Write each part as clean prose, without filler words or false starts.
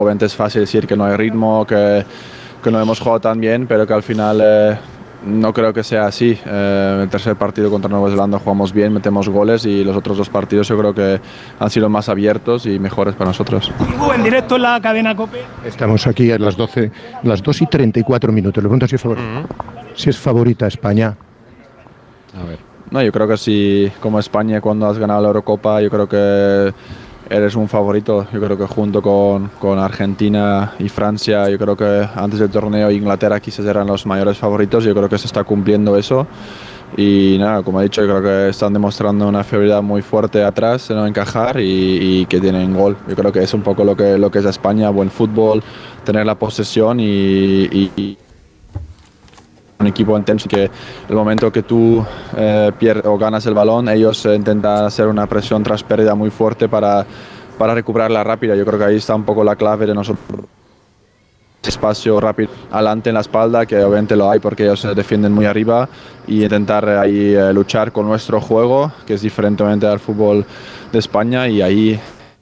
Obviamente es fácil decir que no hay ritmo, que no hemos jugado tan bien, pero que al final no creo que sea así. El tercer partido contra Nueva Zelanda jugamos bien, metemos goles y los otros 2 partidos yo creo que han sido más abiertos y mejores para nosotros. En directo en la cadena COPE. Estamos aquí a las 12, las 2 y 34 minutos. Le pregunto si es favorita España. A ver. No, yo creo que sí, como España cuando has ganado la Eurocopa, yo creo que eres un favorito. Yo creo que junto con Argentina y Francia, yo creo que antes del torneo Inglaterra quizás eran los mayores favoritos. Yo creo que se está cumpliendo eso. Y nada, como he dicho, yo creo que están demostrando una fiabilidad muy fuerte atrás de no encajar y que tienen gol. Yo creo que es un poco lo que es España, buen fútbol, tener la posesión y un equipo intenso, que el momento que tú pierdes o ganas el balón, ellos intentan hacer una presión tras pérdida muy fuerte para recuperarla rápida. Yo creo que ahí está un poco la clave de nosotros. Espacio rápido adelante en la espalda, que obviamente lo hay porque ellos se defienden muy arriba, y intentar ahí luchar con nuestro juego, que es diferentemente al fútbol de España, y ahí...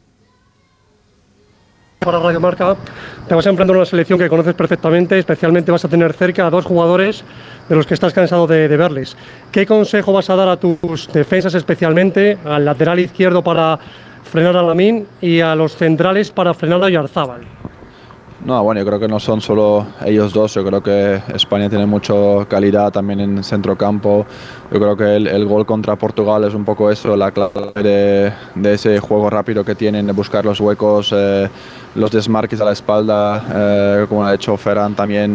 Para Radio Marca, te vas a enfrentar a una selección que conoces perfectamente, especialmente vas a tener cerca a 2 jugadores de los que estás cansado de verles. ¿Qué consejo vas a dar a tus defensas, especialmente al lateral izquierdo para frenar a Lamine y a los centrales para frenar a Oyarzabal? No, bueno, yo creo que no son solo ellos dos, yo creo que España tiene mucha calidad también en centrocampo. Yo creo que el gol contra Portugal es un poco eso, la clave de ese juego rápido que tienen, de buscar los huecos, los desmarques a la espalda, como ha hecho Ferran también,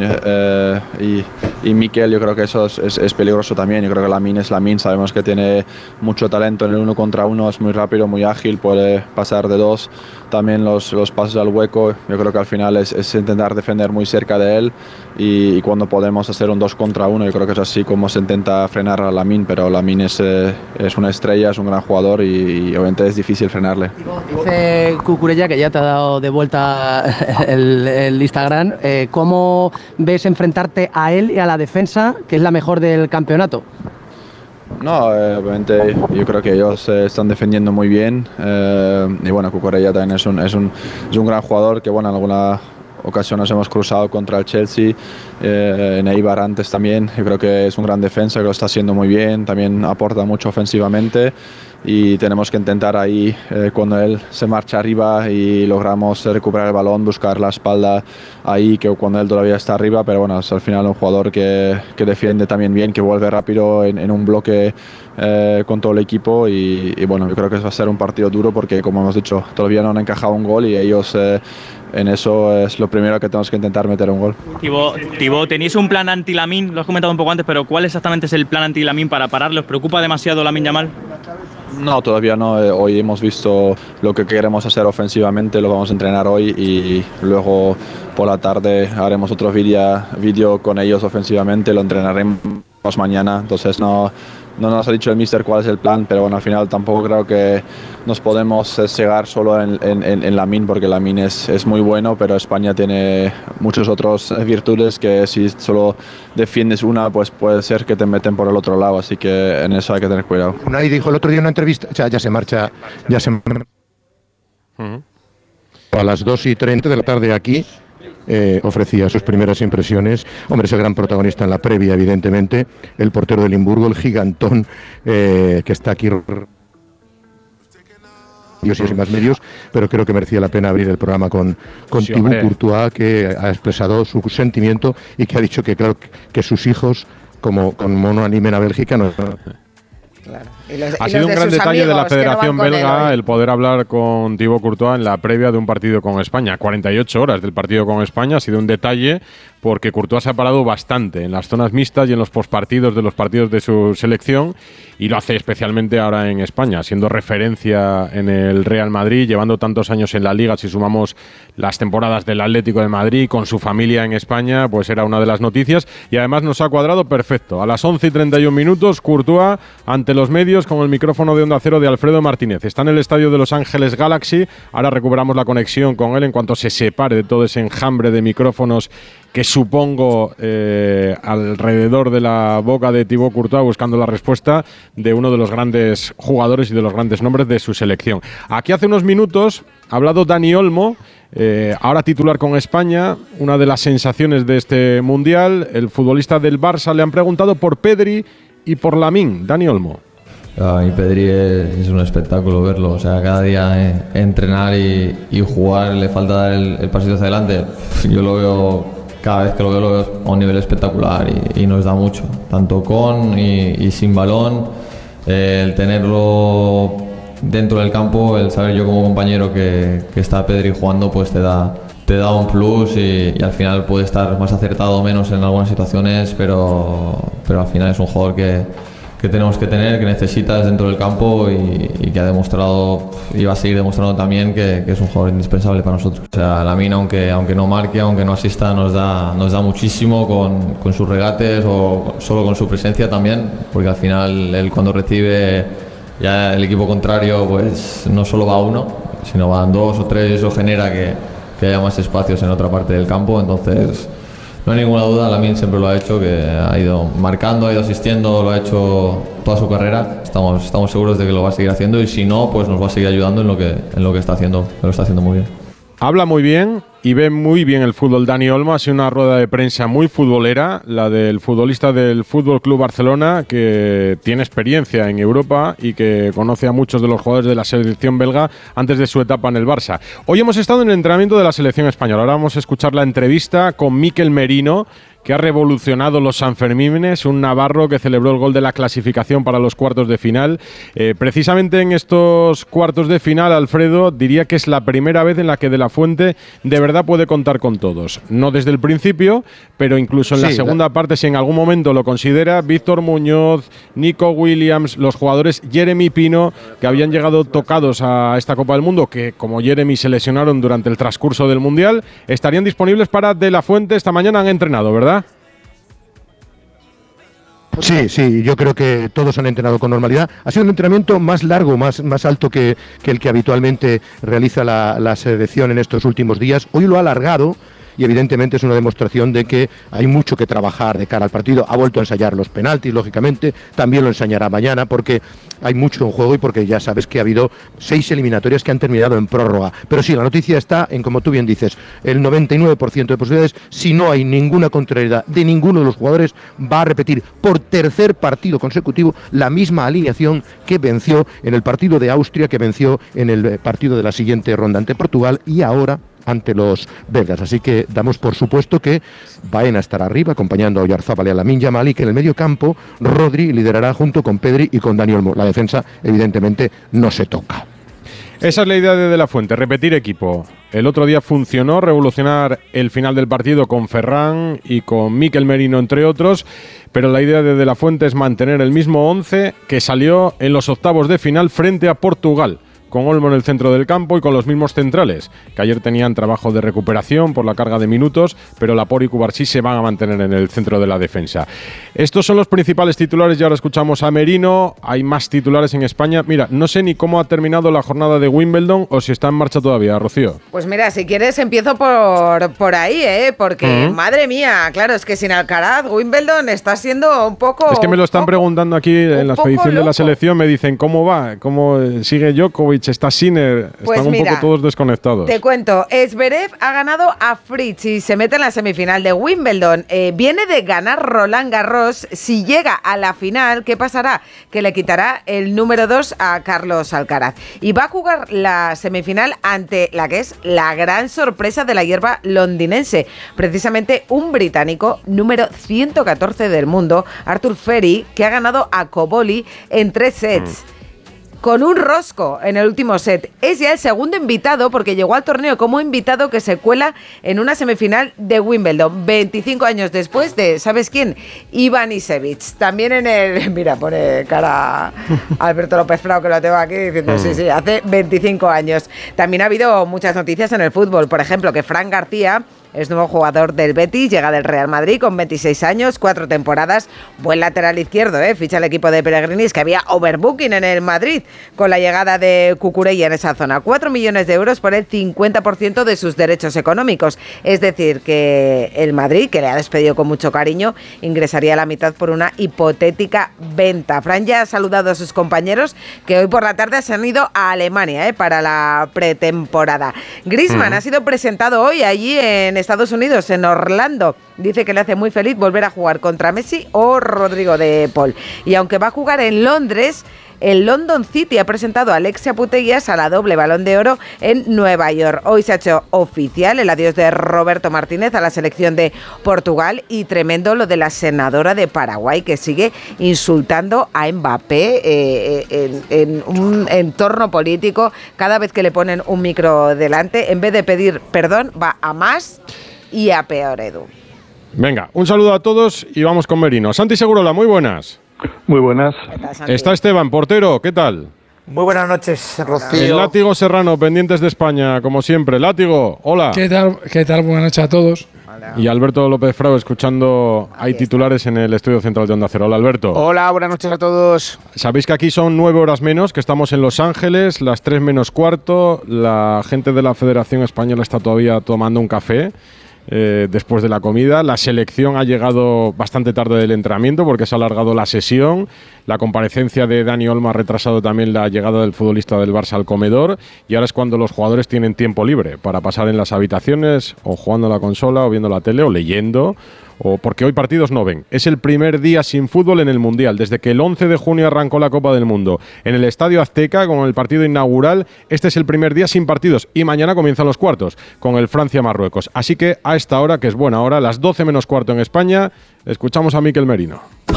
y Mikel. Yo creo que eso es peligroso también. Yo creo que Lamine es Lamine, sabemos que tiene mucho talento en el 1 contra 1, es muy rápido, muy ágil, puede pasar de 2, también los pasos al hueco. Yo creo que al final es intentar defender muy cerca de él, y cuando podemos hacer un 2 contra 1, yo creo que es así como se intenta frenar a Lamine, pero Lamine es una estrella, es un gran jugador y obviamente es difícil frenarle. Dice Cucurella, que ya te ha dado de vuelta el Instagram, ¿cómo ves enfrentarte a él y a la defensa, que es la mejor del campeonato? No, obviamente yo creo que ellos están defendiendo muy bien, y bueno, Cucurella también es un gran jugador, que bueno, en alguna ocasión nos hemos cruzado contra el Chelsea, en Eibar antes también. Yo creo que es un gran defensa, que lo está haciendo muy bien, también aporta mucho ofensivamente, y tenemos que intentar ahí, cuando él se marcha arriba y logramos recuperar el balón, buscar la espalda ahí, que cuando él todavía está arriba, pero bueno, es al final un jugador que defiende también bien, que vuelve rápido en un bloque con todo el equipo, y bueno, yo creo que va a ser un partido duro porque, como hemos dicho, todavía no han encajado un gol, y ellos en eso es lo primero que tenemos que intentar, meter un gol. Thibaut, tenéis un plan anti-Lamine, lo has comentado un poco antes, pero ¿cuál exactamente es el plan anti-Lamine para pararlo? ¿Os preocupa demasiado Lamine Yamal? No, todavía no. Hoy hemos visto lo que queremos hacer ofensivamente, lo vamos a entrenar hoy, y luego por la tarde haremos otro vídeo con ellos ofensivamente, lo entrenaremos mañana. Entonces no nos ha dicho el míster cuál es el plan, pero bueno, al final tampoco creo que nos podemos cegar solo en Lamine, porque Lamine es muy bueno, pero España tiene muchas otras virtudes que si solo defiendes una, pues puede ser que te meten por el otro lado, así que en eso hay que tener cuidado. Unai dijo el otro día en una entrevista, o sea, ya se marcha a las 2:30 de la tarde aquí. Ofrecía sus primeras impresiones. Hombre, es el gran protagonista en la previa, evidentemente, el portero de Limburgo, el gigantón, que está aquí y más medios, pero creo que merecía la pena abrir el programa con Thibaut Courtois, que ha expresado su sentimiento y que ha dicho que claro que sus hijos, como no animen a Bélgica, no. Claro. Ha sido un gran detalle de la Federación Belga el poder hablar con Thibaut Courtois en la previa de un partido con España. 48 horas del partido con España ha sido un detalle, porque Courtois se ha parado bastante en las zonas mixtas y en los postpartidos de los partidos de su selección, y lo hace especialmente ahora en España, siendo referencia en el Real Madrid, llevando tantos años en la Liga. Si sumamos las temporadas del Atlético de Madrid, con su familia en España, pues era una de las noticias, y además nos ha cuadrado perfecto. A las 11:31 Courtois ante los medios minutos con el micrófono de Onda Cero de Alfredo Martínez. Está en el estadio de Los Ángeles Galaxy. Ahora recuperamos la conexión con él en cuanto se separe de todo ese enjambre de micrófonos que supongo alrededor de la boca de Thibaut Courtois, buscando la respuesta de uno de los grandes jugadores y de los grandes nombres de su selección. Aquí hace unos minutos ha hablado Dani Olmo, ahora titular con España, una de las sensaciones de este Mundial. El futbolista del Barça le han preguntado por Pedri y por Lamine. Dani Olmo. Y Pedri es un espectáculo verlo, o sea, cada día entrenar y jugar le falta dar el pasito hacia adelante. Yo lo veo, cada vez que lo veo a un nivel espectacular y nos da mucho, tanto con y sin balón. El tenerlo dentro del campo, el saber yo como compañero que está Pedri jugando, pues te da un plus y al final puede estar más acertado o menos en algunas situaciones, pero al final es un jugador que tenemos que tener, que necesitas dentro del campo y que ha demostrado y va a seguir demostrando también que es un jugador indispensable para nosotros. O sea, Lamine, aunque no marque, aunque no asista, nos da muchísimo con sus regates o solo con su presencia también, porque al final él cuando recibe ya el equipo contrario, pues no solo va uno, sino van dos o tres, y eso genera que haya más espacios en otra parte del campo. Entonces no hay ninguna duda, Lamine siempre lo ha hecho, que ha ido marcando, ha ido asistiendo, lo ha hecho toda su carrera. Estamos seguros de que lo va a seguir haciendo y si no, pues nos va a seguir ayudando en lo que está haciendo, que lo está haciendo muy bien. Habla muy bien y ve muy bien el fútbol Dani Olmo. Ha sido una rueda de prensa muy futbolera, la del futbolista del Fútbol Club Barcelona, que tiene experiencia en Europa y que conoce a muchos de los jugadores de la selección belga antes de su etapa en el Barça. Hoy hemos estado en el entrenamiento de la selección española. Ahora vamos a escuchar la entrevista con Mikel Merino, que ha revolucionado los Sanfermines, un navarro que celebró el gol de la clasificación para los cuartos de final. Precisamente en estos cuartos de final, Alfredo, diría que es la primera vez en la que De la Fuente de verdad puede contar con todos. No desde el principio, pero incluso en la segunda parte, si en algún momento lo considera, Víctor Muñoz, Nico Williams, los jugadores Jeremy Pino, que habían llegado tocados a esta Copa del Mundo, que como Jeremy se lesionaron durante el transcurso del Mundial, estarían disponibles para De la Fuente. Esta mañana han entrenado, ¿verdad? Sí, yo creo que todos han entrenado con normalidad. Ha sido un entrenamiento más largo, más alto que el que habitualmente realiza la selección en estos últimos días. Hoy lo ha alargado y evidentemente es una demostración de que hay mucho que trabajar de cara al partido. Ha vuelto a ensayar los penaltis, lógicamente, también lo enseñará mañana porque hay mucho en juego y porque ya sabes que ha habido 6 eliminatorias que han terminado en prórroga. Pero sí, la noticia está en, como tú bien dices, el 99% de posibilidades, si no hay ninguna contrariedad de ninguno de los jugadores, va a repetir por tercer partido consecutivo la misma alineación que venció en el partido de Austria, que venció en el partido de la siguiente ronda ante Portugal y ahora ante los belgas. Así que damos por supuesto que Baena estará arriba acompañando a Oyarzábal y a Lamine Yamal, y que en el medio campo Rodri liderará junto con Pedri y con Dani Olmo. La defensa evidentemente no se toca. Esa es la idea de La Fuente, repetir equipo. El otro día funcionó, revolucionar el final del partido con Ferran y con Mikel Merino, entre otros, pero la idea de La Fuente es mantener el mismo 11 que salió en los octavos de final frente a Portugal, con Olmo en el centro del campo y con los mismos centrales, que ayer tenían trabajo de recuperación por la carga de minutos, pero Laporte y Cubarsí se van a mantener en el centro de la defensa. Estos son los principales titulares y ahora escuchamos a Merino. Hay más titulares en España. Mira, no sé ni cómo ha terminado la jornada de Wimbledon o si está en marcha todavía, Rocío. Pues mira, si quieres empiezo por ahí, porque madre mía, claro, es que sin Alcaraz Wimbledon está siendo un poco... Es que me lo están preguntando aquí en la expedición de la selección, me dicen cómo va, cómo sigue Djokovic, está Sinner, pues están un poco todos desconectados. Te cuento, Zverev ha ganado a Fritz y se mete en la semifinal de Wimbledon. Viene de ganar Roland Garros. Si llega a la final, ¿qué pasará? Que le quitará el número 2 a Carlos Alcaraz. Y va a jugar la semifinal ante la que es la gran sorpresa de la hierba londinense. Precisamente un británico, número 114 del mundo, Arthur Ferry, que ha ganado a Cobolli en 3 sets. Con un rosco en el último set. Es ya el segundo invitado, porque llegó al torneo como invitado, que se cuela en una semifinal de Wimbledon, 25 años después de, ¿sabes quién? Iván Isevich. También en el... Mira, pone cara Alberto López Frau, que lo tengo aquí, diciendo sí, hace 25 años. También ha habido muchas noticias en el fútbol. Por ejemplo, que Fran García es nuevo jugador del Betis, llega del Real Madrid con 26 años, 4 temporadas, buen lateral izquierdo, ficha el equipo de Pellegrini, es que había overbooking en el Madrid con la llegada de Cucurella en esa zona. 4 millones de euros por el 50% de sus derechos económicos, es decir, que el Madrid, que le ha despedido con mucho cariño, ingresaría la mitad por una hipotética venta. Fran ya ha saludado a sus compañeros que hoy por la tarde se han ido a Alemania para la pretemporada. Griezmann ha sido presentado hoy allí en Estados Unidos, en Orlando. Dice que le hace muy feliz volver a jugar contra Messi o Rodrigo de Paul. Y aunque va a jugar en Londres, el London City ha presentado a Alexia Putellas a la doble Balón de Oro en Nueva York. Hoy se ha hecho oficial el adiós de Roberto Martínez a la selección de Portugal y tremendo lo de la senadora de Paraguay que sigue insultando a Mbappé en un entorno político. Cada vez que le ponen un micro delante, en vez de pedir perdón, va a más y a peor, Edu. Venga, un saludo a todos y vamos con Merino. Santi Segurola, muy buenas. Muy buenas. Está Esteban, portero, ¿qué tal? Muy buenas noches, Rocío. El Látigo Serrano, pendientes de España, como siempre. Látigo, hola. ¿Qué tal? Buenas noches a todos. Y Alberto López Frau escuchando. Hay titulares en el estudio central de Onda Cero. Hola, Alberto. Hola, buenas noches a todos. Sabéis que aquí son 9 horas menos, que estamos en Los Ángeles, las 3 menos cuarto. La gente de la Federación Española está todavía tomando un café. Después de la comida, la selección ha llegado bastante tarde del entrenamiento porque se ha alargado la sesión. La comparecencia de Dani Olmo ha retrasado también la llegada del futbolista del Barça al comedor y ahora es cuando los jugadores tienen tiempo libre para pasar en las habitaciones o jugando a la consola o viendo la tele o leyendo, o porque hoy partidos no ven. Es el primer día sin fútbol en el Mundial. Desde que el 11 de junio arrancó la Copa del Mundo en el Estadio Azteca con el partido inaugural, este es el primer día sin partidos y mañana comienzan los cuartos con el Francia-Marruecos. Así que a esta hora, que es buena hora, las 12 menos cuarto en España, escuchamos a Mikel Merino.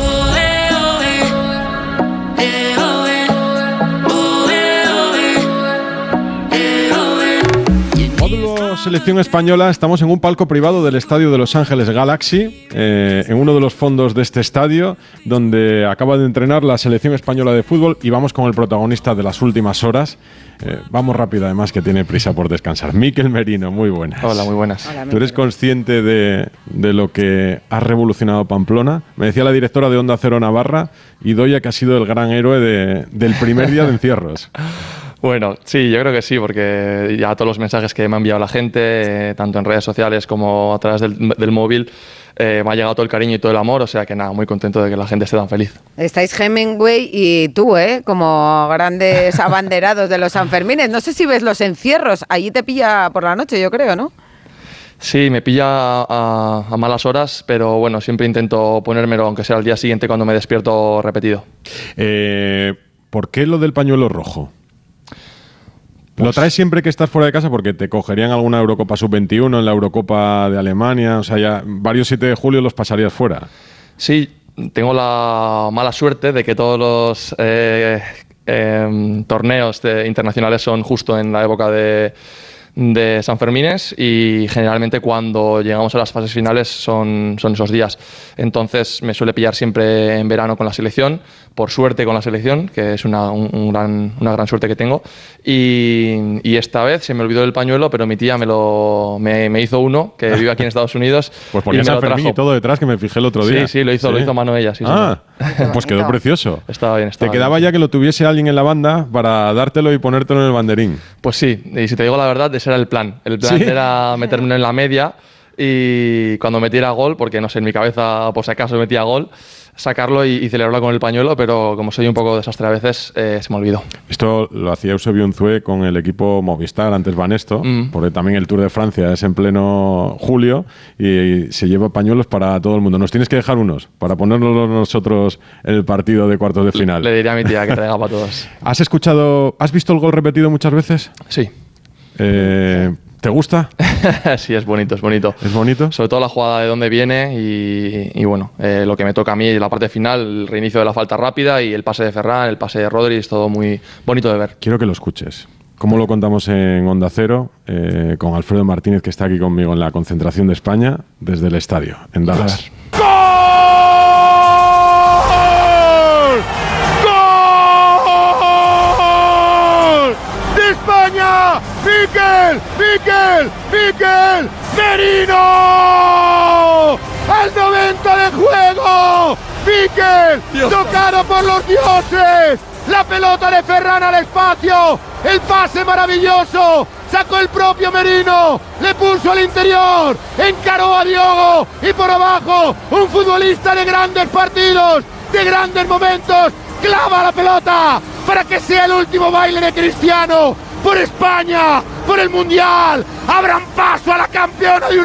Selección española, estamos en un palco privado del estadio de Los Ángeles Galaxy, en uno de los fondos de este estadio, donde acaba de entrenar la selección española de fútbol y vamos con el protagonista de las últimas horas. Vamos rápido, además, que tiene prisa por descansar. Mikel Merino, muy buenas. Hola, muy buenas. Hola, ¿Tú eres consciente de lo que ha revolucionado Pamplona? Me decía la directora de Onda Cero Navarra, Idoia, que ha sido el gran héroe del primer día de encierros. Bueno, sí, yo creo que sí, porque ya todos los mensajes que me ha enviado la gente, tanto en redes sociales como a través del móvil, me ha llegado todo el cariño y todo el amor, o sea que nada, muy contento de que la gente esté tan feliz. Estáis Hemingway y tú, como grandes abanderados de los Sanfermines. No sé si ves los encierros, allí te pilla por la noche, yo creo, ¿no? Sí, me pilla a malas horas, pero bueno, siempre intento ponérmelo, aunque sea al día siguiente cuando me despierto repetido. ¿Por qué lo del pañuelo rojo? ¿Lo traes siempre que estás fuera de casa? Porque te cogerían alguna Eurocopa Sub-21, en la Eurocopa de Alemania, o sea, ya varios 7 de julio los pasarías fuera. Sí, tengo la mala suerte de que todos los torneos internacionales son justo en la época de Sanfermines y generalmente cuando llegamos a las fases finales son esos días. Entonces me suele pillar siempre en verano con la selección, por suerte con la selección, que es una gran suerte que tengo. Y esta vez se me olvidó el pañuelo, pero mi tía me hizo uno, que vive aquí en Estados Unidos. Pues ponía Sanfermín y todo detrás, que me fijé el otro día. Sí, lo hizo a mano ella. Sí, pues quedó precioso. Estaba bien. ¿Te quedaba ya que lo tuviese alguien en la banda para dártelo y ponértelo en el banderín? Pues sí, y si te digo la verdad, ese era el plan. El plan era meterme en la media y cuando metiera gol, porque no sé, en mi cabeza por si acaso metía gol, sacarlo y celebrarlo con el pañuelo, pero como soy un poco desastre a veces, se me olvidó. Esto lo hacía Eusebio Unzué con el equipo Movistar, antes Banesto, porque también el Tour de Francia es en pleno julio y se lleva pañuelos para todo el mundo. Nos tienes que dejar unos para ponerlos nosotros en el partido de cuartos de final. Le diré a mi tía que traiga para todos. ¿Has visto el gol repetido muchas veces? Sí. ¿Te gusta? Sí, es bonito. ¿Es bonito? Sobre todo la jugada de dónde viene y bueno, lo que me toca a mí, la parte final, el reinicio de la falta rápida y el pase de Ferran, el pase de Rodri, es todo muy bonito de ver. Quiero que lo escuches. ¿Cómo lo contamos en Onda Cero? Con Alfredo Martínez, que está aquí conmigo en la concentración de España, desde el estadio, en Dallas. ¡Mikel! ¡Merino! ¡Al 90 de juego! ¡Pique! ¡Tocado por los dioses! La pelota de Ferran al espacio. El pase maravilloso. Sacó el propio Merino. Le puso al interior. Encaró a Diogo. Y por abajo, un futbolista de grandes partidos, de grandes momentos. Clava la pelota para que sea el último baile de Cristiano. Por España, por el Mundial. Abran paso a la campeona de